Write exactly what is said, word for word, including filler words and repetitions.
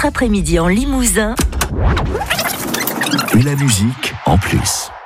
votre après-midi en Limousin. Et la musique en plus.